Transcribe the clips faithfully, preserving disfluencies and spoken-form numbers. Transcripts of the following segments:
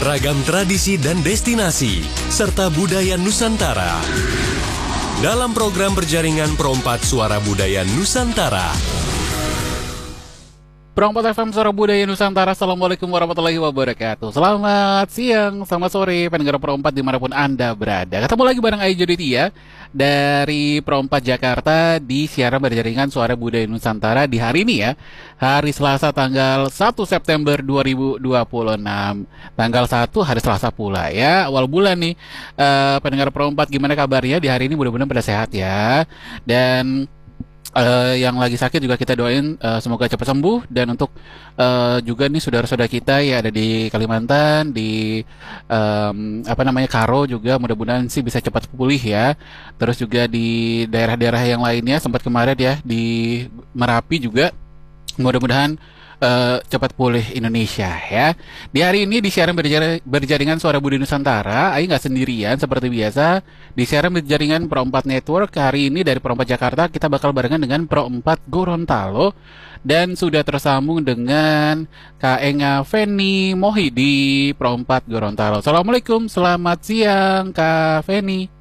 beragam tradisi dan destinasi, serta budaya Nusantara. Dalam program berjaringan Perompat Suara Budaya Nusantara. Perompat F M Suara Budaya Nusantara. Assalamualaikum warahmatullahi wabarakatuh. Selamat siang, selamat sore pendengar Perompat dimanapun Anda berada. Ketemu lagi bareng Ayu Joditia dari Perompat Jakarta di siaran berjaringan Suara Budaya Nusantara di hari ini ya, hari Selasa tanggal satu September dua ribu dua puluh enam. Tanggal satu hari Selasa pula ya, awal bulan nih. uh, Pendengar Perompat, gimana kabarnya di hari ini? Mudah-mudahan pada sehat ya. Dan Uh, yang lagi sakit juga kita doain uh, semoga cepat sembuh. Dan untuk uh, juga nih saudara-saudara kita ya ada di Kalimantan, di um, apa namanya Karo juga, mudah-mudahan sih bisa cepat pulih ya. Terus juga di daerah-daerah yang lainnya, sempat kemarin ya di Merapi juga, mudah-mudahan Uh, cepat pulih Indonesia ya. Di hari ini di siaran berjar berjaringan Suara Budaya Nusantara, Ayu nggak sendirian seperti biasa. Di siaran berjaringan Perompat Network hari ini dari Perompat Jakarta, kita bakal barengan dengan Perompat Gorontalo dan sudah tersambung dengan Kak Enga Feni Mohi di Perompat Gorontalo. Assalamualaikum, selamat siang Kak Feni.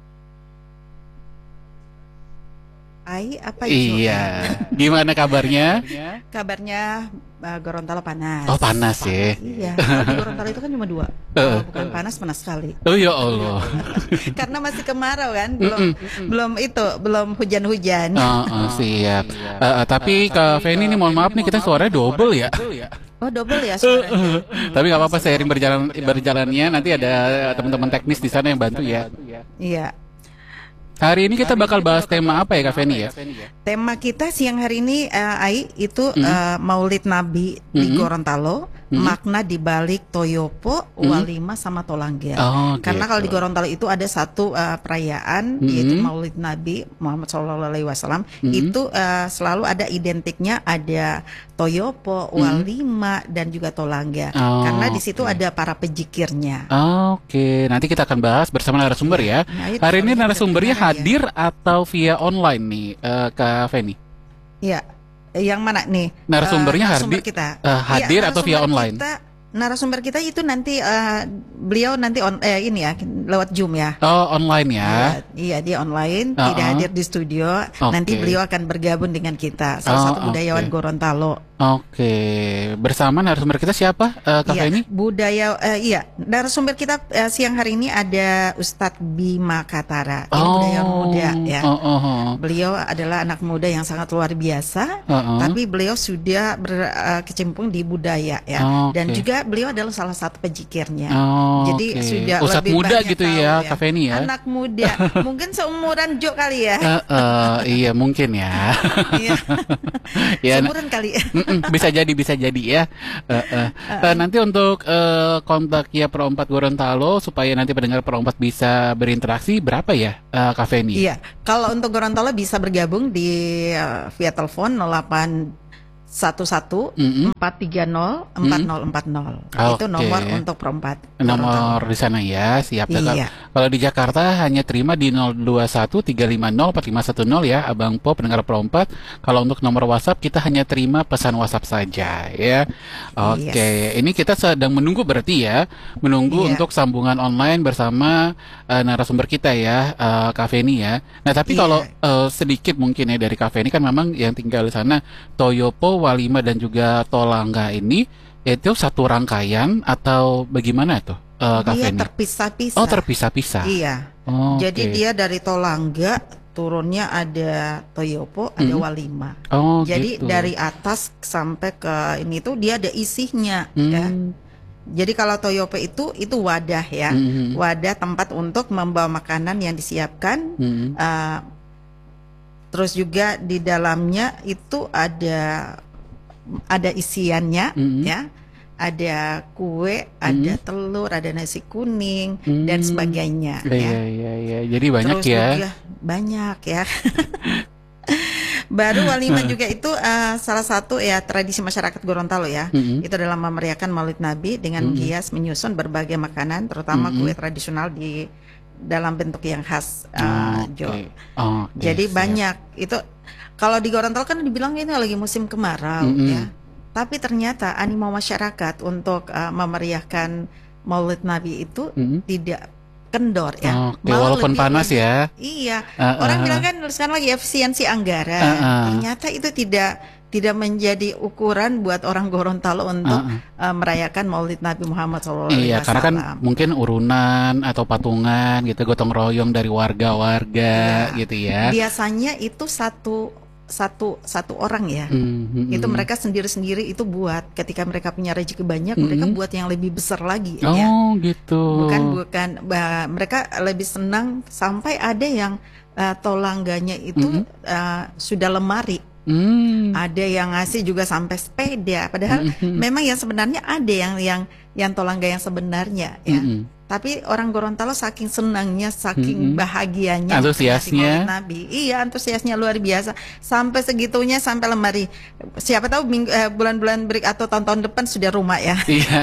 Ai, apa itu? Iya. Gimana kabarnya? Kabarnya uh, Gorontalo panas. Oh panas, panas ya. Iya. Di Gorontalo itu kan cuma dua. Uh, bukan panas, panas sekali. Oh ya Allah. Karena masih kemarau kan, belum mm -mm. belum itu, belum hujan-hujan. Oh, oh, siap. Uh, uh, tapi Kak Feni ini mohon maaf nih, kita suaranya double ya. Oh double ya suaranya. Tapi nggak apa-apa, seiring berjalan berjalannya nanti ada teman-teman teknis di sana yang bantu ya. Iya. Hari ini kita bakal bahas tema apa ya Kak Feni ya? Tema kita siang hari ini uh, Ai itu mm-hmm. uh, Maulid Nabi mm-hmm. di Gorontalo, mm-hmm. makna di balik Toyopo, mm-hmm. Walima sama Tolangga. Oh, karena gitu. Kalau di Gorontalo itu ada satu uh, perayaan mm-hmm. yaitu Maulid Nabi Muhammad shallallahu alaihi wasallam. Mm-hmm. Itu uh, selalu ada identiknya, ada Toyopo, Walima mm-hmm. dan juga Tolangga. Oh, karena di situ okay. ada para pejikirnya. Oh, Oke, okay. Nanti kita akan bahas bersama narasumber ya. Nah, hari ini narasumbernya hadir ya. Atau via online nih uh, Kak Feni? Iya, yang mana nih? Narasumbernya uh, narasumber hadir, kita. Uh, hadir ya, atau via online? Kita, narasumber kita itu nanti uh, beliau nanti on eh, ini ya lewat Zoom ya. Oh online ya? Iya, iya dia online, uh -uh. tidak hadir di studio. Okay. Nanti beliau akan bergabung dengan kita. Salah oh, satu budayawan okay. Gorontalo. Oke, bersama narasumber kita siapa, uh, Kak Feni? Iya, budaya, uh, iya, narasumber kita uh, siang hari ini ada Ustadz Bima Katara, ini oh, budayawan muda ya. Oh, oh, oh. Beliau adalah anak muda yang sangat luar biasa, oh, oh. tapi beliau sudah berkecimpung uh, di budaya ya, oh, dan okay. juga beliau adalah salah satu pejikirnya. Oh, Jadi okay. sudah Ustadz lebih muda banyak gitu tahu, ya, Kak Feni ya? Anak muda, mungkin seumuran Jo kali ya? Uh, uh, iya mungkin ya. ya seumuran kali. Bisa jadi, bisa jadi ya. Uh, uh. Uh, nanti untuk uh, kontak ya Perompat Gorontalo supaya nanti pendengar Perompat bisa berinteraksi berapa ya, uh, Kak Feni? Iya, kalau untuk Gorontalo bisa bergabung di uh, via telepon nol delapan satu satu empat tiga nol empat nol empat nol. Itu nomor untuk Perompat. Nomor di sana ya, siap. Iya. Kalau di Jakarta hanya terima di nol dua satu tiga lima nol empat lima satu nol ya, Abang Po pendengar Perompat. Kalau untuk nomor WhatsApp kita hanya terima pesan WhatsApp saja ya. Oke, yes. Ini kita sedang menunggu berarti ya, menunggu iya. untuk sambungan online bersama uh, narasumber kita ya, uh, Kak Feni ya. Nah, tapi iya. kalau uh, sedikit mungkin ya dari Kak Feni, kan memang yang tinggal di sana Toyopo, Walima dan juga Tolangga ini itu satu rangkaian atau bagaimana tuh, uh, Kak Feni? Dia terpisah-pisah. Oh, terpisah-pisah. Iya. Oh, Jadi okay. dia dari Tolangga turunnya ada Toyopo, ada hmm. Walima. Oh, Jadi gitu. dari atas sampai ke ini tuh dia ada isinya hmm. ya. Jadi kalau Toyopo itu itu wadah ya, hmm. wadah tempat untuk membawa makanan yang disiapkan. Hmm. Uh, terus juga di dalamnya itu ada ada isiannya mm-hmm. ya, ada kue, mm-hmm. ada telur, ada nasi kuning mm-hmm. dan sebagainya. Iya, ya. iya, iya. Jadi banyak Terus ya. Juga banyak ya. Baru Walima juga itu uh, salah satu ya tradisi masyarakat Gorontalo ya. Mm-hmm. Itu adalah memeriahkan Maulid Nabi dengan mm-hmm. menghias menyusun berbagai makanan, terutama mm-hmm. kue tradisional di dalam bentuk yang khas uh, okay. Jo. Oh, okay. Jadi siap. banyak itu. Kalau di Gorontalo kan dibilang ini lagi musim kemarau mm-hmm. ya. Tapi ternyata animo masyarakat untuk uh, memeriahkan Maulid Nabi itu mm-hmm. tidak kendor ya. Oke, walaupun panas lebih, ya. Iya. Uh, uh. Orang bilang kan sekarang lagi efisiensi anggaran. Uh, uh. Ternyata itu tidak tidak menjadi ukuran buat orang Gorontalo untuk uh, uh. Uh, merayakan Maulid Nabi Muhammad shallallahu alaihi wasallam. Iya, karena kan mungkin urunan atau patungan gitu, gotong royong dari warga-warga iya. gitu ya. Biasanya itu satu satu satu orang ya, mm-hmm. itu mereka sendiri-sendiri itu buat ketika mereka punya rezeki banyak, mm-hmm. mereka buat yang lebih besar lagi. Oh ya. gitu. Bukan bukan, bah, mereka lebih senang sampai ada yang uh, tolangganya itu mm-hmm. uh, sudah lemari. Mm. Ada yang ngasih juga sampai sepeda. Padahal mm-hmm. memang yang sebenarnya ada yang yang yang tolangga yang sebenarnya ya. Mm-hmm. Tapi orang Gorontalo saking senangnya, saking mm-hmm. bahagianya, antusiasnya, Nabi, iya antusiasnya luar biasa. Sampai segitunya sampai lemari. Siapa tahu minggu, eh, bulan-bulan break atau tahun-tahun depan sudah rumah ya. Iya.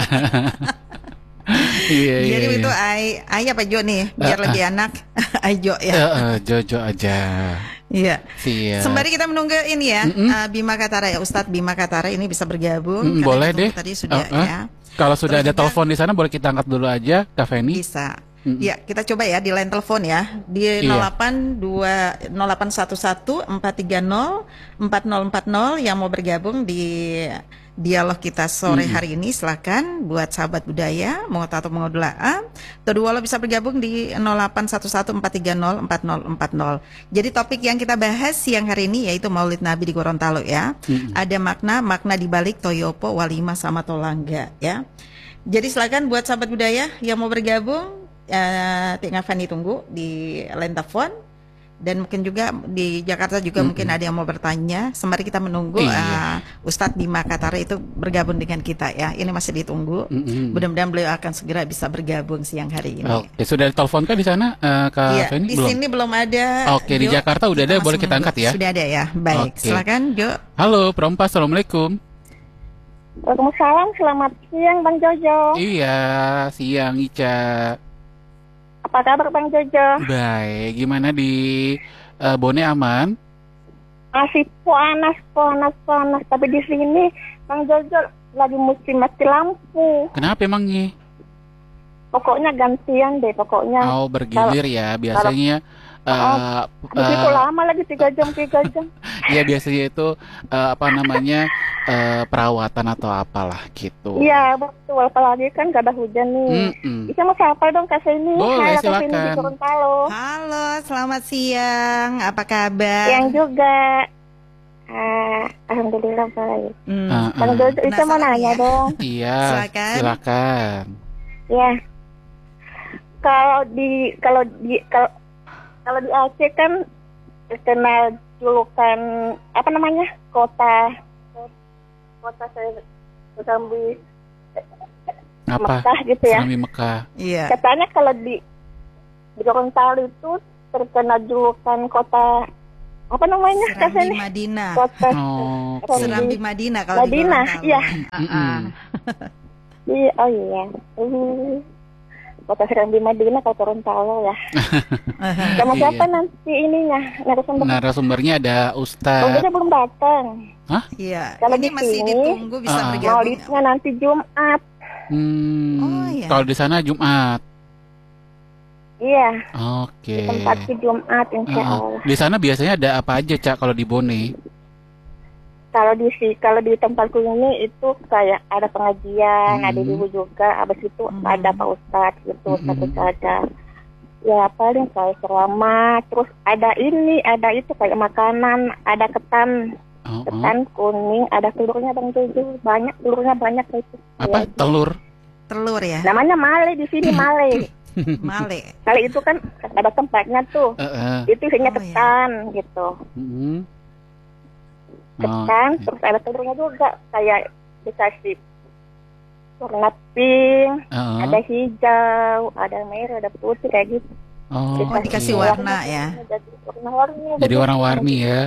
Iya, Jadi iya, itu iya. ay, ay apa Jo nih, biar uh, lebih uh. enak, Ajo ya. Uh, uh, Jojo aja. Iya. Siap. Sembari kita menunggu ini ya, mm-hmm. uh, Bima Katara ya, Ustadz Bima Katara ini bisa bergabung. Mm, boleh deh. Tadi sudah uh, uh. ya. Kalau sudah Terus ada telepon di sana boleh kita angkat dulu aja, Kak Feni. Bisa. Mm-hmm. Ya, kita coba ya di line telepon ya di iya. nol delapan dua nol delapan satu satu empat tiga nol empat nol empat nol yang mau bergabung di dialog kita sore mm-hmm. hari ini. Silakan buat sahabat budaya mau atau mau doa. Kedua lo bisa bergabung di nol delapan satu satu empat tiga nol empat nol empat nol. Jadi topik yang kita bahas siang hari ini yaitu Maulid Nabi di Gorontalo ya. Mm-hmm. Ada makna makna di balik toyopo, walimah sama tolangga ya. Jadi silakan buat sahabat budaya yang mau bergabung, uh, tinggal Fanny tunggu di line telepon. Dan mungkin juga di Jakarta juga mm-hmm. mungkin ada yang mau bertanya. Sembari kita menunggu iya. uh, Ustadz Bima Katara itu bergabung dengan kita ya. Ini masih ditunggu. Mm-hmm. Mudah-mudahan beliau akan segera bisa bergabung siang hari ini. Oke, sudah diteleponkah di sana, uh, Kak iya, Feni? Di belum? Sini belum ada. Oke, Jo, di Jakarta udah ada, boleh kita angkat ya? Sudah ada ya. Baik, okay. Silakan Jo. Halo, Perompa, assalamualaikum. Waalaikumsalam, selamat siang Bang Jojo. Iya, siang Ica. Apa kabar Bang Jojo? Baik, gimana di uh, Bone aman? Masih panas, panas, panas. Tapi di sini Bang Jojo lagi musim mati lampu. Kenapa emangnya? Pokoknya gantian deh, pokoknya. Oh, bergilir kalau, ya, biasanya. Uh, uh, uh, lama lagi tiga jam, tiga jam. Iya, biasanya itu uh, apa namanya uh, perawatan atau apalah gitu. Iya, betul. Apalagi kan gak ada hujan nih. Mm-mm. Bisa mau siapa dong Kak Feni? Boleh, Hai, silakan. Di Gorontalo. Halo, selamat siang. Apa kabar? Siang juga. Uh, Alhamdulillah baik. Hmm. Uh, uh. Kalau Jojo itu mau nanya ya? dong. Iya. Silakan. Silakan. Ya. Kalau di kalau di kalau Kalau di Aceh kan terkenal julukan apa namanya kota kota Serambi Mekah gitu ya. Serambi Mekah. Iya. Katanya kalau di di Gorontalo itu terkenal julukan kota apa namanya? Serambi Madinah. Kota oh, okay. Serambi Madinah kalau Madinah, di Gorontalo. Iya. Uh-uh. Iya, oh iya. Uh. Kota Serambi Madinah kalau Gorontalo ya. Sama siapa iya. nanti ininya narasumber? Narasumbernya ada Ustaz. Udah belum datang. Hah? Iya. Kalau ini di masih sini, ditunggu bisa uh, bergabung. Maulidnya nanti Jumat. Hmm. Oh iya. Kalau di sana Jumat. Iya. Oke. Okay. Tempatnya Jumat insya uh, Allah. Di sana biasanya ada apa aja Cak kalau di Bone? Kalau di si kalau di tempatku ini itu kayak ada pengajian, hmm. ada ibu juga, abis itu hmm. ada Pak Ustadz gitu, Ustadz hmm. ada. Ya paling kayak ceramah, terus ada ini, ada itu kayak makanan, ada ketan, oh, ketan oh. kuning, ada telurnya Bang Jojo, banyak telurnya banyak itu. Apa? Ya, telur? Telur ya. Namanya male di sini male. Male. Kali itu kan ada tempatnya tuh, uh, uh. itu isinya oh, ketan ya. gitu. Hmm. Ketan, oh, terus ada telurnya juga, kayak dikasih warna pink, uh-huh. ada hijau, ada merah, ada putih kayak gitu. Oh, oh dikasih warna, warna ya. Jadi warna-warni. Jadi warna-warni ya.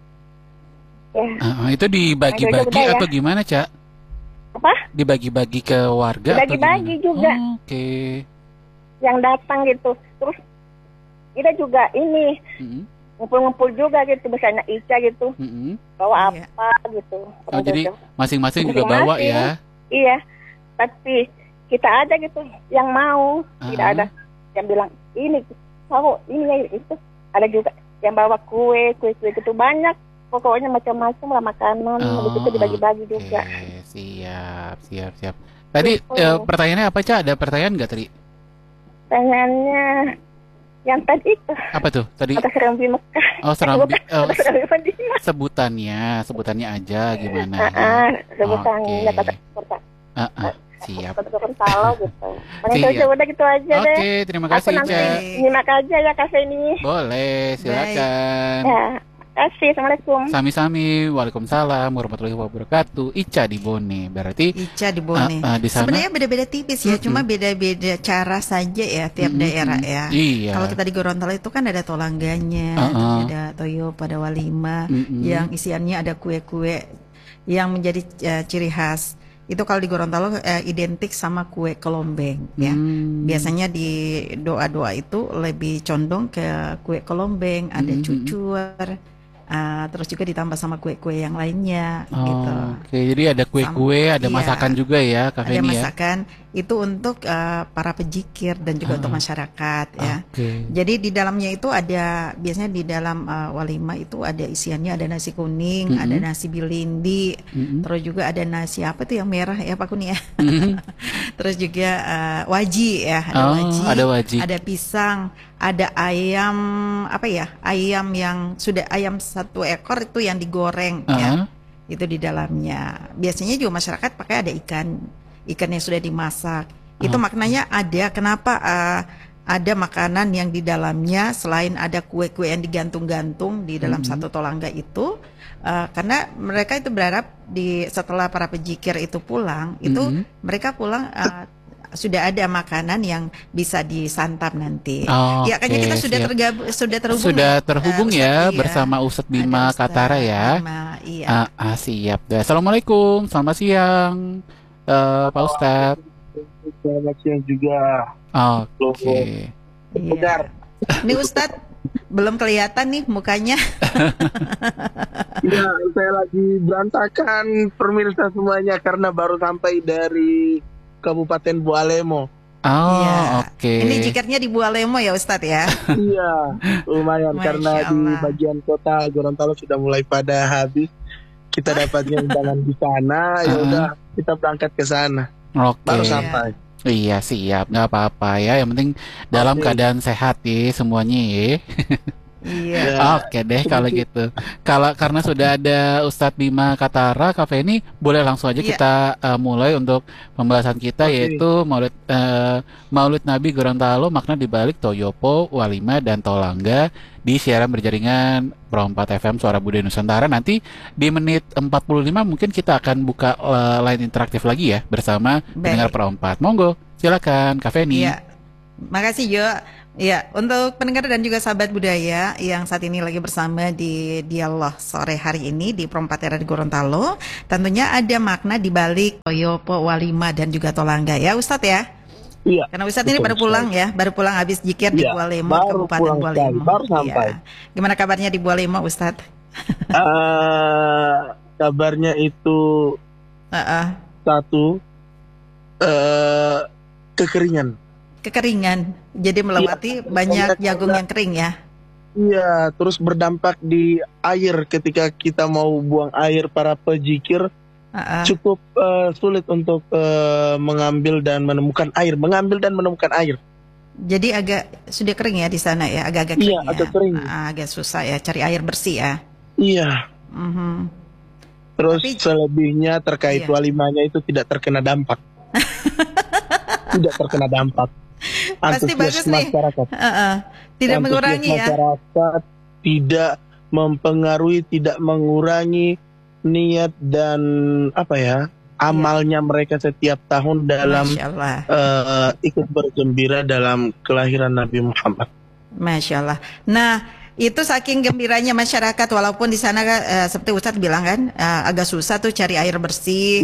Ya. Uh, itu dibagi-bagi nah, atau ya. gimana, Cak? Apa? Dibagi-bagi ke warga dibagi-bagi atau juga. Oh, oke. Okay. Yang datang gitu. Terus kita juga ini. Mm-hmm. ngumpul-ngumpul juga gitu, misalnya Ica gitu, mm-hmm. bawa apa iya. gitu. Oh jadi masing-masing juga bawa ya? Iya, tapi kita aja gitu yang mau, uh-huh. tidak ada yang bilang ini tahu ini ya itu. Ada juga yang bawa kue, kue-kue itu banyak. Pokoknya macam-macam lah makanan, oh, habis itu dibagi-bagi okay. juga. Siap, siap, siap. Tadi oh. eh, pertanyaannya apa, Ca? Ada pertanyaan nggak tadi? Pertanyaannya yang tadi itu. Apa tuh? Tadi. Atas Serambi Mekah. Oh, Serambi. Oh, sebutannya, sebutannya aja gimana? Uh, uh, sebutannya kata kata. Uh, uh, siap. Kata Gorontalo gitu. Paling udah gitu aja okay, deh. Oke, terima kasih, Ca. Nyimak aja ya kafe ini. Boleh, silakan. Ya. Kasih, assalamualaikum. Sami-sami, waalaikumsalam warahmatullahi wabarakatuh. Ica di Bone, berarti Ica di Bone. Uh, uh, di sana sebenarnya beda-beda tipis ya, mm-hmm. cuma beda-beda cara saja ya tiap mm-hmm. daerah ya. Iya. Kalau kita di Gorontalo itu kan ada tolangganya, uh-uh. ada toyo pada walima, mm-hmm. yang isiannya ada kue-kue yang menjadi uh, ciri khas. Itu kalau di Gorontalo uh, identik sama kue kelombeng ya. Hmm. Biasanya di doa-doa itu lebih condong ke kue kelombeng, ada hmm. cucur. Uh, terus juga ditambah sama kue-kue yang lainnya oh, gitu. Oke, okay. Jadi ada kue-kue, ada iya, masakan juga ya, Kak Feni ya. Ada masakan itu untuk uh, para pejikir dan juga oh. untuk masyarakat ya. Okay. Jadi di dalamnya itu ada biasanya di dalam uh, walimah itu ada isiannya, ada nasi kuning, mm-hmm. ada nasi bilindi, mm-hmm. terus juga ada nasi apa tuh yang merah ya Pak Kuni ya. Mm-hmm. Terus juga uh, waji ya, ada oh, waji, ada waji, ada pisang, ada ayam apa ya, ayam yang sudah ayam satu ekor itu yang digoreng uh-huh. ya, itu di dalamnya. Biasanya juga masyarakat pakai ada ikan, ikan yang sudah dimasak. Uh-huh. Itu maknanya ada kenapa uh, ada makanan yang di dalamnya selain ada kue-kue yang digantung-gantung di dalam uh-huh. satu tolangga itu, uh, karena mereka itu berharap di setelah para pejikir itu pulang, itu uh-huh. mereka pulang. Uh, sudah ada makanan yang bisa disantap nanti. Oh, ya, kayaknya okay, kita sudah tergabung, sudah terhubung. Sudah terhubung uh, ya Ustadz, bersama Ustadz Bima Ustadz Katara ya. Bima, iya. Ah, ah, siap. Assalamualaikum, selamat siang, uh, Pak Ustadz. Selamat siang juga. Oke. Okay. Iya. Ini Ustadz belum kelihatan nih mukanya. Iya, saya lagi berantakan pemirsa semuanya karena baru sampai dari Kabupaten Bualemo. Oh, ya. oke. Okay. Ini jikirnya di Bualemo ya Ustadz ya? Iya, lumayan karena di bagian kota Gorontalo sudah mulai pada habis. Kita dapatnya undangan di sana, ya udah kita berangkat ke sana. Oke. Okay. Baru sampai. Iya, siap, nggak apa-apa ya. Yang penting dalam okay. keadaan sehat ya semuanya ya. Iya. Oke deh kalau gitu. Kalau karena sudah ada Ustadz Bima Katara, Kak Feni, boleh langsung aja yeah. kita uh, mulai untuk pembahasan kita okay. yaitu Maulid uh, Maulid Nabi Gorontalo, makna dibalik Toyopo, Walima dan Tolangga di siaran berjaringan Pro empat F M Suara Budaya Nusantara. Nanti di menit empat puluh lima mungkin kita akan buka uh, line interaktif lagi ya bersama pendengar Pro empat. Monggo, silakan Kak Feni. Iya. Makasih Jo. Ya, untuk pendengar dan juga sahabat budaya yang saat ini lagi bersama di Dialog sore hari ini di Pro empat Era di Gorontalo, tentunya ada makna di balik Toyopo, Walima dan juga Tolangga ya Ustadz ya? Iya. Karena Ustadz ini baru pulang ya, baru pulang habis jikir di iya, Bualemo, Kabupaten Bualemo. Baru sampai. Ya. Gimana kabarnya di Bualemo Ustadz? uh, kabarnya itu uh-uh. satu uh, kekeringan. Kekeringan, jadi melewati ya, banyak jagung yang kering ya? Iya, terus berdampak di air ketika kita mau buang air para pejikir uh-uh. cukup uh, sulit untuk uh, mengambil dan menemukan air, mengambil dan menemukan air. Jadi agak sudah kering ya di sana ya, agak-agak kering iya, ya? agak kering. Uh, agak susah ya, cari air bersih ya? Iya. Uh-huh. Terus Tapi, selebihnya terkait iya. walimanya itu tidak terkena dampak, tidak terkena dampak. Pasti bagus nih. Masyarakat. Uh-uh. Tidak mengurangi ya. Masyarakat tidak mempengaruhi, tidak mengurangi niat dan apa ya amalnya ya. Mereka setiap tahun dalam uh, ikut bergembira dalam kelahiran Nabi Muhammad. Masya Allah. Nah, itu saking gembiranya masyarakat walaupun di sana uh, seperti Ustadz bilang kan uh, agak susah tuh cari air bersih. Iya.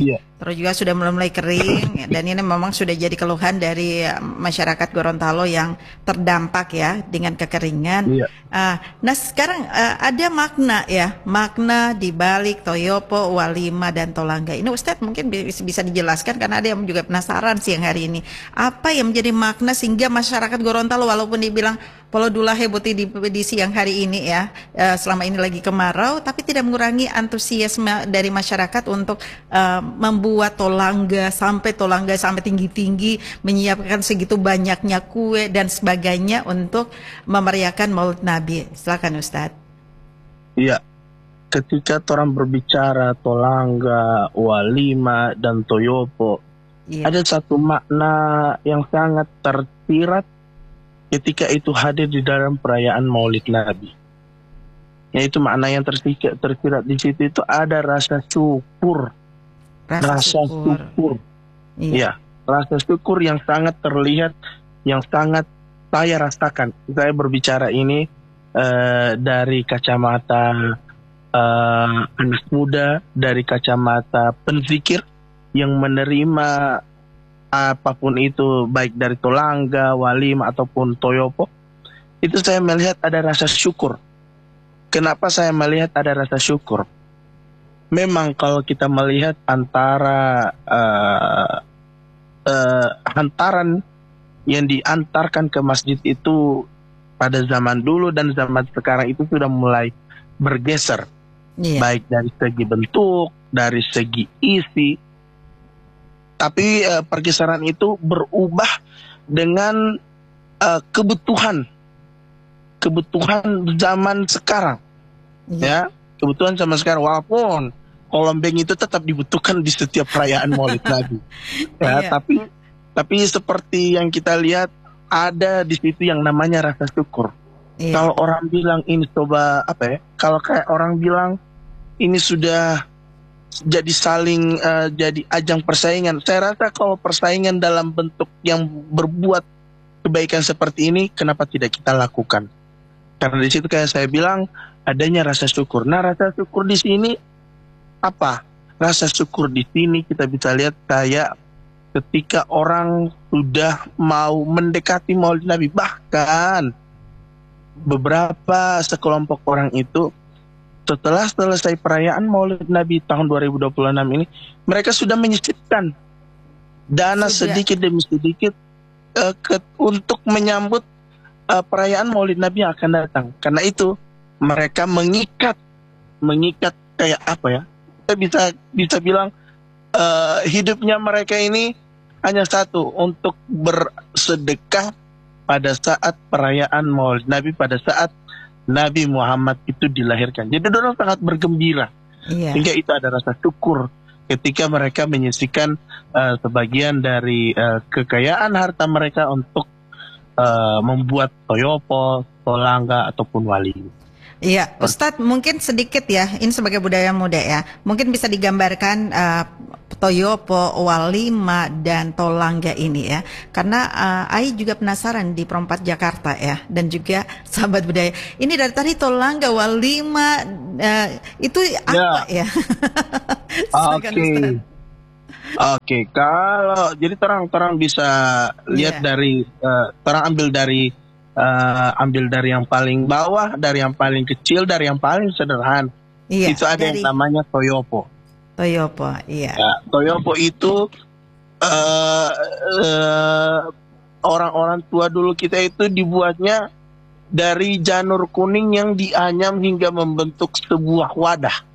Terus juga sudah mulai kering dan ini memang sudah jadi keluhan dari masyarakat Gorontalo yang terdampak ya dengan kekeringan. Iya. Uh, nah sekarang uh, ada makna ya, makna di balik Toyopo, Walima dan Tolangga. Ini Ustadz mungkin bisa dijelaskan karena ada yang juga penasaran siang hari ini. Apa yang menjadi makna sehingga masyarakat Gorontalo walaupun dibilang Polodula heboti di, di siang hari ini ya, uh, selama ini lagi kemarau, tapi tidak mengurangi antusiasme dari masyarakat untuk uh, membuat tolangga sampai tolangga sampai tinggi-tinggi, menyiapkan segitu banyaknya kue dan sebagainya untuk memeriahkan Maulid Nabi. Silakan Ustadz. Iya, ketika orang berbicara tolangga, walima dan toyopo, iya, ada satu makna yang sangat tersirat ketika itu hadir di dalam perayaan Maulid Nabi. Yaitu makna yang tersirat, tersirat di situ itu ada rasa syukur. Rasa, rasa syukur. syukur. Iya. Ya, rasa syukur yang sangat terlihat, yang sangat saya rasakan. Saya berbicara ini uh, dari kacamata uh, anak muda, dari kacamata penzikir yang menerima apapun itu, baik dari tolangga, walima ataupun toyopo, itu saya melihat ada rasa syukur. Kenapa saya melihat ada rasa syukur? Memang kalau kita melihat antara uh, uh, hantaran yang diantarkan ke masjid itu pada zaman dulu dan zaman sekarang itu sudah mulai bergeser, yeah, baik dari segi bentuk, dari segi isi. Tapi uh, pergeseran itu berubah dengan uh, kebutuhan, kebutuhan zaman sekarang, yeah, ya, kebutuhan zaman sekarang. Walaupun kolombeng itu tetap dibutuhkan di setiap perayaan Maulid Nabi, ya, yeah, tapi tapi seperti yang kita lihat ada di situ yang namanya rasa syukur. Yeah. Kalau orang bilang ini coba apa ya? Kalau kayak orang bilang ini sudah jadi saling uh, jadi ajang persaingan. Saya rasa kalau persaingan dalam bentuk yang berbuat kebaikan seperti ini, kenapa tidak kita lakukan? Karena di situ kayak saya bilang adanya rasa syukur. Nah, rasa syukur di sini apa? Rasa syukur di sini kita bisa lihat kayak ketika orang sudah mau mendekati Maulid Nabi, bahkan beberapa sekelompok orang itu setelah selesai perayaan Maulid Nabi tahun dua ribu dua puluh enam ini, mereka sudah menyisipkan dana sudah sedikit demi sedikit uh, ke, untuk menyambut uh, perayaan Maulid Nabi yang akan datang. Karena itu mereka mengikat, mengikat kayak apa ya? Kita bisa bisa bilang uh, hidupnya mereka ini hanya satu, untuk bersedekah pada saat perayaan Maulid Nabi, pada saat Nabi Muhammad itu dilahirkan. Jadi orang sangat bergembira, yeah, sehingga itu ada rasa syukur ketika mereka menyisikan uh, sebagian dari uh, kekayaan harta mereka untuk uh, membuat toyopo, tolangga ataupun wali. Iya, Ustadz mungkin sedikit ya, ini sebagai budaya muda ya, mungkin bisa digambarkan uh, toyopo, walima dan tolangga ini ya, karena uh, Ai juga penasaran di Perempat Jakarta ya, dan juga sahabat budaya. Ini dari tadi tolangga, walima uh, itu apa ya? Oke, oke. Okay. Kalau jadi terang-terang bisa lihat, yeah, dari uh, terang ambil dari uh, ambil dari yang paling bawah, dari yang paling kecil, dari yang paling sederhana. Yeah, itu ada dari yang namanya toyopo. Toyopo, iya. Ya, toyopo itu uh, uh, orang-orang tua dulu kita itu dibuatnya dari janur kuning yang dianyam hingga membentuk sebuah wadah.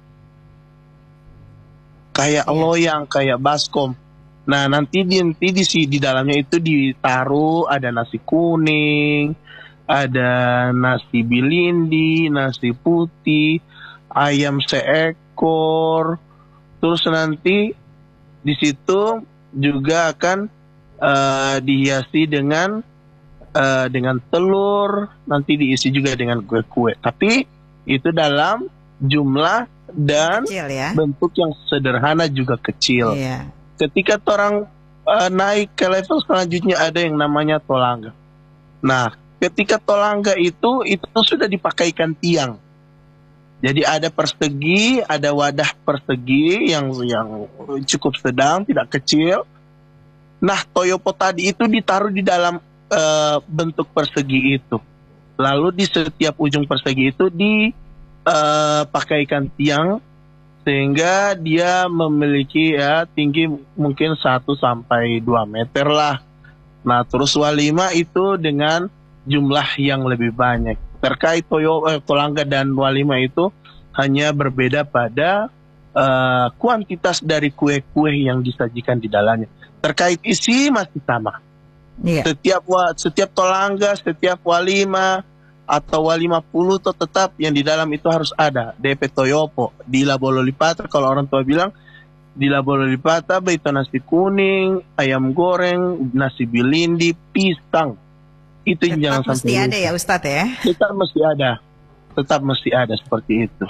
Kayak yeah, loyang, kayak baskom. Nah, nanti di nanti di di dalamnya itu ditaruh ada nasi kuning, ada nasi bilindi, nasi putih, ayam seekor. Terus nanti di situ juga akan uh, dihiasi dengan uh, dengan telur, nanti diisi juga dengan kue-kue. Tapi itu dalam jumlah dan kecil, ya, bentuk yang sederhana juga kecil. Iya. Ketika orang uh, naik ke level selanjutnya ada yang namanya tolangga. Nah, ketika tolangga itu itu sudah dipakaikan tiang. Jadi ada persegi, ada wadah persegi yang yang cukup sedang, tidak kecil. Nah, toyopo tadi itu ditaruh di dalam uh, bentuk persegi itu. Lalu di setiap ujung persegi itu dipakaikan uh, tiang sehingga dia memiliki ya tinggi mungkin satu sampai dua meter lah. Nah, terus walima itu dengan jumlah yang lebih banyak. Terkait toyo eh, tolangga dan walima itu hanya berbeda pada uh, kuantitas dari kue-kue yang disajikan di dalamnya. Terkait isi masih sama. Yeah. Setiap setiap tolangga, setiap walima atau walima puluh itu tetap yang di dalam itu harus ada D P toyopo. Di labololipata kalau orang tua bilang di labololipata itu nasi kuning, ayam goreng, nasi bilindi, pisang. Itu tetap jangan mesti sampai ada ya Ustadz ya. Tetap mesti ada. Tetap mesti ada seperti itu.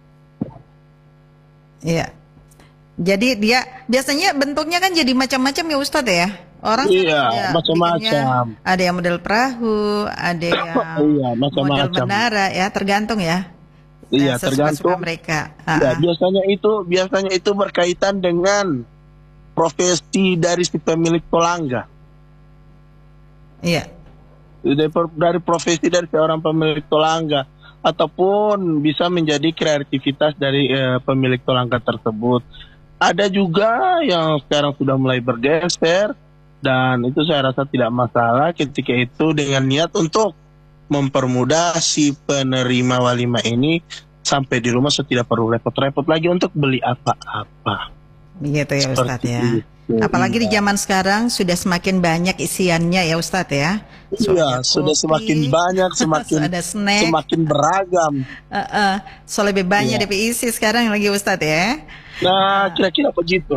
Iya. Jadi dia biasanya bentuknya kan jadi macam-macam ya Ustadz ya. Orang iya, macam-macam. Ada yang model perahu, ada yang iya, model menara ya, tergantung ya. Iya, nah, tergantung mereka. Ya, biasanya itu biasanya itu berkaitan dengan profesi dari si pemilik tolangga. Iya. Dari, dari profesi dari seorang pemilik tolangga ataupun bisa menjadi kreativitas dari eh, pemilik tolangga tersebut. Ada juga yang sekarang sudah mulai bergeser. Dan itu saya rasa tidak masalah ketika itu dengan niat untuk mempermudah si penerima walima ini sampai di rumah so tidak perlu repot-repot lagi untuk beli apa-apa. Begitu ya Ustadz ya. Itu, apalagi iya. Di zaman sekarang sudah semakin banyak isiannya ya Ustadz ya. So, iya, sudah kopi, semakin banyak, semakin ada snack, semakin beragam. Uh, uh, so lebih banyak iya. D P isi sekarang lagi Ustadz ya. Nah, kira-kira begitu.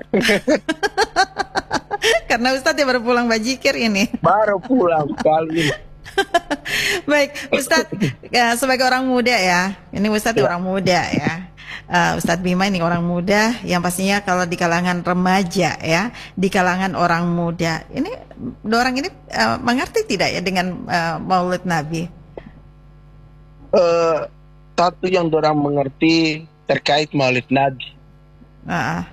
Karena Ustadz ya baru pulang bajikir ini. Baru pulang kali. Baik, Ustadz ya, sebagai orang muda ya, ini Ustadz ya. Orang muda ya. Uh, Ustadz Bima ini orang muda yang pastinya kalau di kalangan remaja ya, di kalangan orang muda, ini orang ini uh, mengerti tidak ya dengan uh, Maulid Nabi? Uh, satu yang orang mengerti terkait Maulid Nabi. Uh-uh.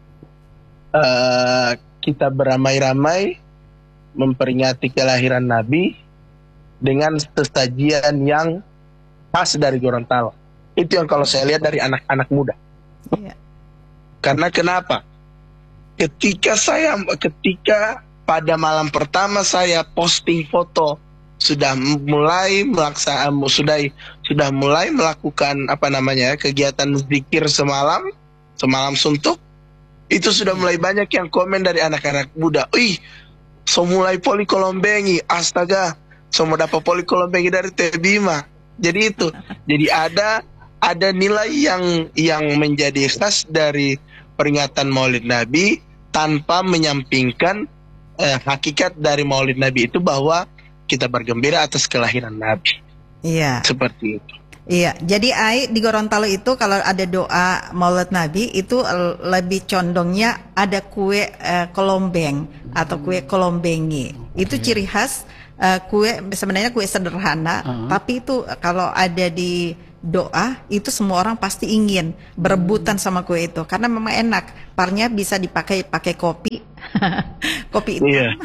Uh, kita beramai-ramai memperingati kelahiran Nabi dengan sesajian yang khas dari Gorontalo. Itu yang kalau saya lihat dari anak-anak muda. Iya. Karena kenapa? Ketika saya, ketika pada malam pertama saya posting foto sudah mulai melaksanakan, sudah sudah mulai melakukan apa namanya kegiatan zikir semalam, semalam suntuk. Itu sudah mulai banyak yang komen dari anak-anak muda. Ih, so mulai poli kolombengi, astaga, so mau dapat poli kolombengi dari Teh Bima. Jadi itu, jadi ada ada nilai yang yang menjadi khas dari peringatan Maulid Nabi tanpa menyampingkan eh, hakikat dari Maulid Nabi itu bahwa kita bergembira atas kelahiran Nabi. Iya. Seperti itu. Iya, jadi Ai di Gorontalo itu kalau ada doa Maulid Nabi itu lebih condongnya ada kue uh, kolombeng atau kue kolombengi. Itu ciri khas uh, kue sebenarnya kue sederhana, uh-huh. tapi itu kalau ada di doa itu semua orang pasti ingin berebutan sama kue itu karena memang enak. Parnya bisa dipakai pakai kopi, kopi hitam, yeah.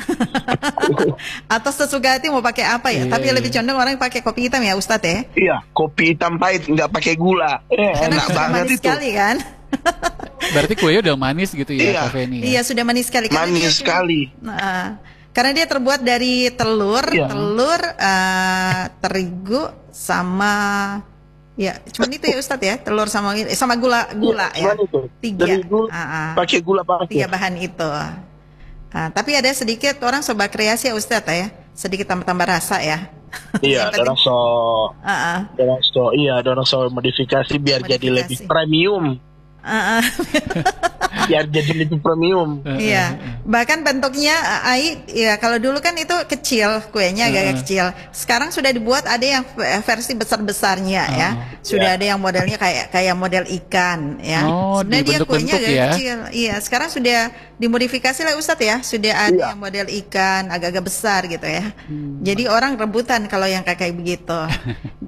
atau sesuka hati mau pakai apa ya. Yeah. Tapi lebih condong orang pakai kopi hitam ya Ustadz ya. Iya, kopi hitam pahit nggak pakai gula. Eh, karena enak banget manis itu. Sekali kan. Berarti kuenya udah manis gitu ya, iya. Kafe ini. Iya Ya? sudah manis sekali. Manis sekali. Nah, karena dia terbuat dari telur, yeah. telur, uh, terigu sama ya, cuman itu ya Ustadz ya, telur sama sama gula gula ya, ya. Itu. Tiga, gula, uh-uh. pakai gula pakai. Tiga bahan itu. Nah, tapi ada sedikit orang coba kreasi ya Ustadz ya, sedikit tambah-tambah rasa ya. Iya, ada rasa, uh-uh. ada rasa, iya, ada rasa modifikasi biar modifikasi. Jadi lebih premium. Uh-uh. Biar jadi lebih premium. Iya, bahkan bentuknya Ai ya kalau dulu kan itu kecil kuenya agak uh. kecil. Sekarang sudah dibuat ada yang versi besar-besarnya uh. ya. Sudah yeah. ada yang modelnya kayak kayak model ikan ya. Oh, sebenarnya dia kuenya agak ya? kecil. Iya, sekarang sudah dimodifikasi lah Ustadz ya. Sudah ada yeah. yang model ikan agak-agak besar gitu ya. Hmm. Jadi orang rebutan kalau yang kayak begitu.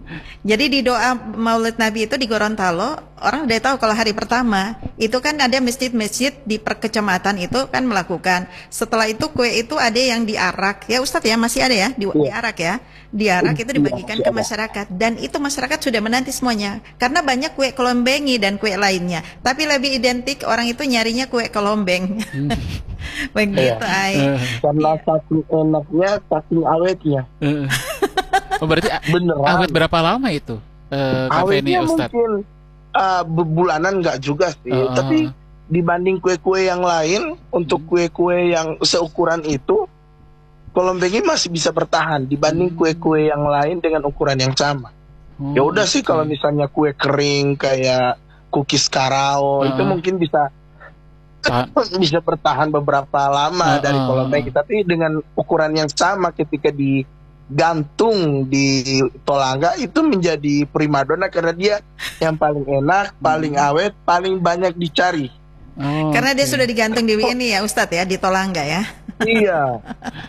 Jadi di doa Maulid Nabi itu di Gorontalo, orang udah tahu kalau hari pertama itu kan ada masjid-masjid di perkecamatan itu kan melakukan. Setelah itu kue itu ada yang diarak, ya Ustadz ya, masih ada ya di, Iya. diarak ya, diarak itu dibagikan Masih ke ada. masyarakat, dan itu masyarakat sudah menanti semuanya karena banyak kue kelombengi dan kue lainnya. Tapi lebih identik orang itu nyarinya kue kelombeng. Begitu, Ai. Karena saking enaknya, saking awetnya. Oh, berarti a- Beneran. awet berapa lama itu? Eh, kafe ini Awetnya Ustadz. mungkin uh, bebulanan nggak juga sih, Uh-uh. tapi dibanding kue-kue yang lain, untuk kue-kue yang seukuran itu, Kolombengi masih bisa bertahan dibanding kue-kue yang lain dengan ukuran yang sama. Oh, Ya udah sih, oke. kalau misalnya kue kering kayak cookies Karao itu Uh-uh. mungkin bisa Ah, bisa bertahan beberapa lama Uh-uh. dari Kolombengi, tapi dengan ukuran yang sama ketika digantung di Tolangga itu menjadi primadona karena dia yang paling enak, paling awet, paling banyak dicari. oh, Karena dia oke. sudah digantung di ini ya Ustadz ya, di Tolangga ya. Iya,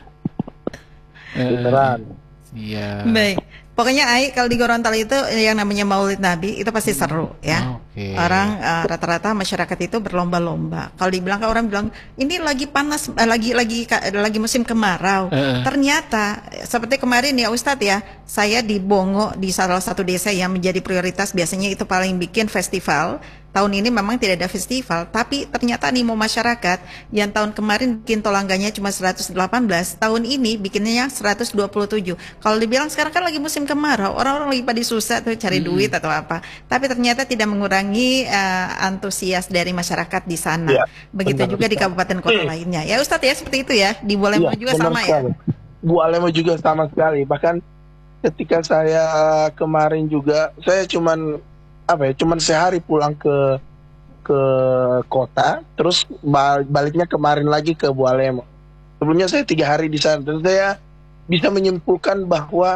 Eh, beneran. Iya. Baik. Pokoknya Ai, kalau di Gorontalo itu yang namanya Maulid Nabi itu pasti seru ya. Oke. Orang eh, rata-rata masyarakat itu berlomba-lomba. Kalau dibilang kan orang bilang ini lagi panas, eh, lagi lagi ka- lagi musim kemarau. Eh. Ternyata eh, seperti kemarin ya Ustadz ya, saya di Bongo di salah satu desa yang menjadi prioritas biasanya itu paling bikin festival. Tahun ini memang tidak ada festival, tapi ternyata animo masyarakat yang tahun kemarin bikin tolangganya cuma seratus delapan belas, tahun ini bikinnya seratus dua puluh tujuh. Kalau dibilang sekarang kan lagi musim kemarau, orang-orang lagi pada susah tuh cari duit atau apa. Tapi ternyata tidak mengurangi eh, antusias dari masyarakat di sana. Ya, Begitu benar juga di sekali. kabupaten kota lainnya. Ya Ustadz ya, seperti itu ya. Di Bolemo Iya, juga benar sama ya. sekali. Bu Alemo juga sama sekali. Bahkan ketika saya kemarin juga, saya cuman apa ya, cuman sehari pulang ke ke kota, terus ba- baliknya kemarin lagi ke Bu Alemo. Sebelumnya saya tiga hari di sana, dan saya bisa menyimpulkan bahwa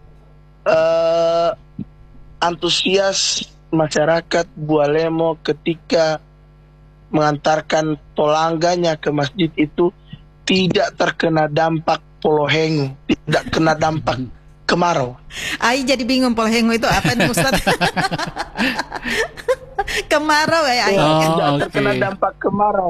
eh, antusias masyarakat Bu Alemo ketika mengantarkan tolangganya ke masjid itu tidak terkena dampak polohengu, tidak kena dampak kemarau. Ai jadi bingung Polhengo itu apa nih Ustadz? Kemarau ya Ai. Oh, tidak oke. terkena dampak kemarau.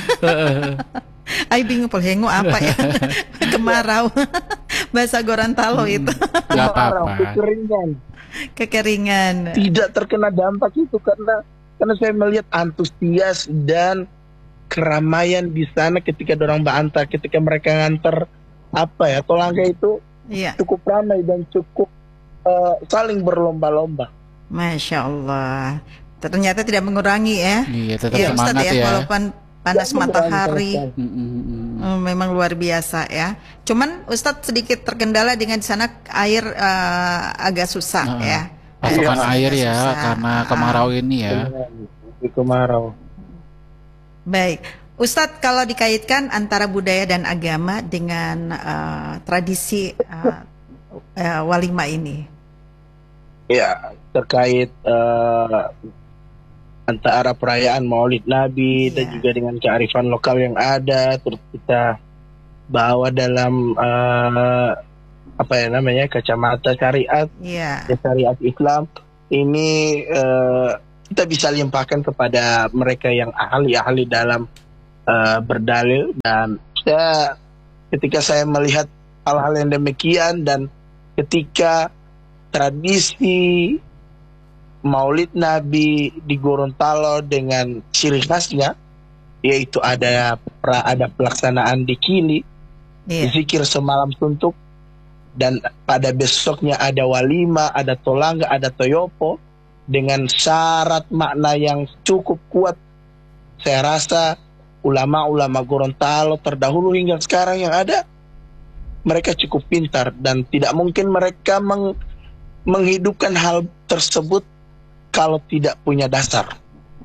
Ai bingung Polhengo apa ya? Kemarau. Bahasa Gorontalo itu. Gak Kemarau, apa-apa. kekeringan. Kekeringan. Tidak terkena dampak itu karena karena saya melihat antusias dan keramaian di sana ketika dorang bantar, ketika mereka nganter apa ya, Tolangga itu Iya, cukup ramai dan cukup eh, saling berlomba-lomba. Masya Allah. Ternyata tidak mengurangi ya. Iya, tetap Iya Ustadz semangat ya, ya. walaupun panas Tidak matahari. mengurangi Mm, mm, mm. Hmm, memang luar biasa ya. Cuman Ustadz sedikit terkendala dengan di sana air eh, agak susah Ah, ya. Pasokan Agak air ya, susah. karena Ah, kemarau ini ya. Di kemarau. Baik, Ustadz kalau dikaitkan antara budaya dan agama dengan eh, tradisi eh, eh, walima ini, Ya, terkait eh, antara perayaan Maulid Nabi dan Iya. juga dengan kearifan lokal yang ada, terus kita bawa dalam eh, apa ya namanya, kacamata syariat, ya, ya, syariat Islam ini, eh, kita bisa limpahkan kepada mereka yang ahli-ahli dalam eh, berdalil. Dan saya, ketika saya melihat hal-hal yang demikian dan ketika tradisi Maulid Nabi di Gorontalo dengan ciri khasnya, yaitu ada pra, ada pelaksanaan dikini, iya, zikir semalam suntuk, dan pada besoknya ada walima, ada tolangga, ada toyopo dengan syarat makna yang cukup kuat. Saya rasa ulama-ulama Gorontalo terdahulu hingga sekarang yang ada, mereka cukup pintar dan tidak mungkin mereka meng- menghidupkan hal tersebut kalau tidak punya dasar.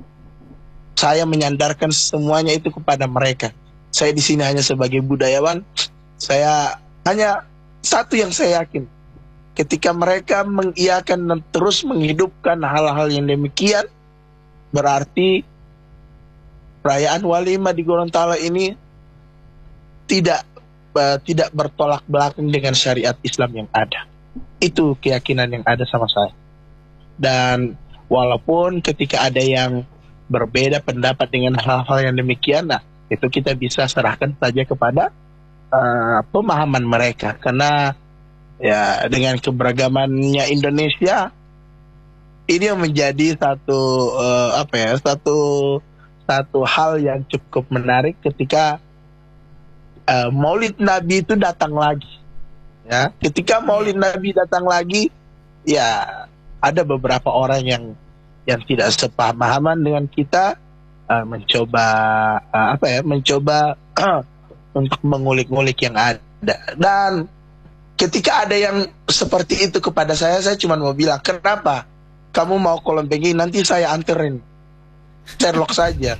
Saya menyandarkan semuanya itu kepada mereka. Saya di sini hanya sebagai budayawan. Saya hanya satu yang saya yakin, ketika mereka mengiyakan dan terus menghidupkan hal-hal yang demikian, berarti perayaan walima di Gorontalo ini tidak uh, tidak bertolak belakang dengan syariat Islam yang ada. Itu keyakinan yang ada sama saya. Dan walaupun ketika ada yang berbeda pendapat dengan hal-hal yang demikian, nah itu kita bisa serahkan saja kepada uh, pemahaman mereka. Karena ya dengan keberagamannya Indonesia, ini yang menjadi satu uh, apa ya satu satu hal yang cukup menarik ketika uh, Maulid Nabi itu datang lagi. Ya, ketika Maulid Nabi datang lagi, ya ada beberapa orang yang yang tidak sepemahaman dengan kita uh, mencoba uh, apa ya mencoba uh, untuk mengulik-ngulik yang ada. Dan ketika ada yang seperti itu kepada saya, saya cuma mau bilang, kenapa kamu mau kolom pengi, nanti saya anterin Sherlock saja.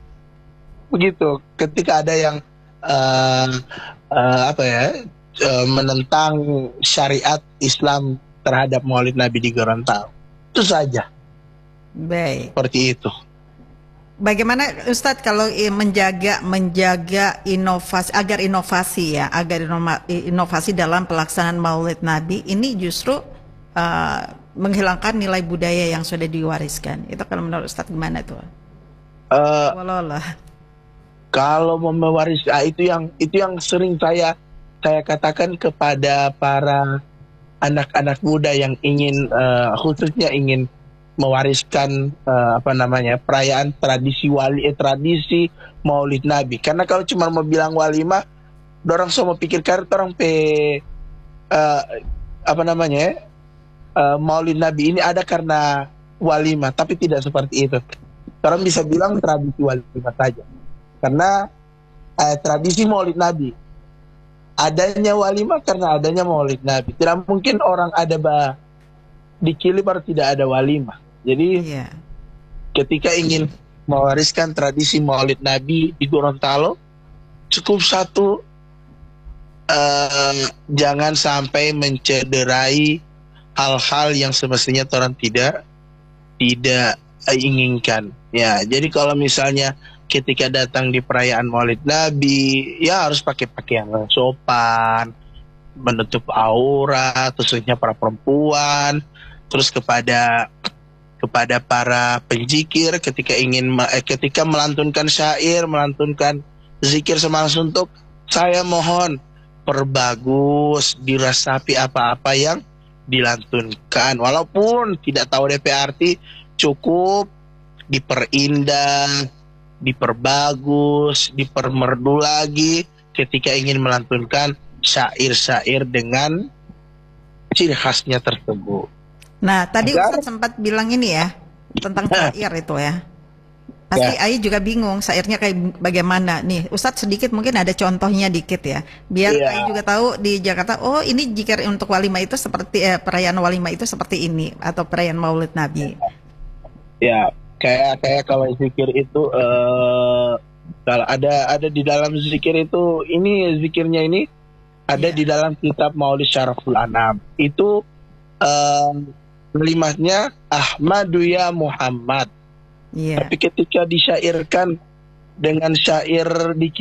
Begitu. Ketika ada yang uh, uh, apa ya uh, menentang syariat Islam terhadap Maulid Nabi di Gorontalo, itu saja. Baik. Seperti itu. Bagaimana Ustadz kalau menjaga menjaga inovasi agar inovasi ya agar inovasi dalam pelaksanaan Maulid Nabi ini justru uh, menghilangkan nilai budaya yang sudah diwariskan. Itu kalau menurut Ustadz gimana tuh? Uh, Walolah. Kalau mewaris, ah, itu yang itu yang sering saya saya katakan kepada para anak-anak muda yang ingin uh, khususnya ingin mewariskan uh, apa namanya perayaan tradisi wali eh, tradisi Maulid Nabi. Karena kalau cuma mau bilang walimah, orang semua pikirkan orang pe uh, apa namanya uh, Maulid Nabi ini ada karena walimah, tapi tidak seperti itu. Orang bisa bilang tradisi walimah saja. Karena uh, tradisi Maulid Nabi adanya walimah karena adanya Maulid Nabi. Tidak mungkin orang ada bah di Kili baru tidak ada walimah. Jadi yeah. ketika ingin mewariskan tradisi Maulid Nabi di Gorontalo, cukup satu, uh, jangan sampai mencederai hal-hal yang semestinya orang tidak tidak uh, inginkan. Ya, jadi kalau misalnya ketika datang di perayaan Maulid Nabi, ya harus pakai pakaian yang sopan, menutup aurat, khususnya para perempuan. Terus kepada kepada para penjikir ketika ingin eh, ketika melantunkan syair, melantunkan zikir semangat suntuk, saya mohon perbagus, dirasapi apa-apa yang dilantunkan. Walaupun tidak tahu D P arti, cukup diperindah, diperbagus, dipermerdu lagi ketika ingin melantunkan syair-syair dengan ciri khasnya tersebut. Nah, tadi Ustadz sempat bilang ini ya, tentang syair itu ya. Pasti ya. Ai juga bingung syairnya kayak bagaimana. Nih, Ustadz sedikit mungkin ada contohnya dikit ya. Biar ya. Ai juga tahu di Jakarta, oh ini jikir untuk walimah itu seperti, eh, perayaan walimah itu seperti ini. Atau perayaan Maulid Nabi. Ya, kayak kayak kalau zikir itu, uh, kalau ada ada di dalam zikir itu, ini zikirnya ini ada ya. Di dalam kitab Maulid Syaraful Anam. Itu uh, kalimatnya Ahmadu ya Muhammad. Yeah. Tapi ketika disyairkan dengan syair di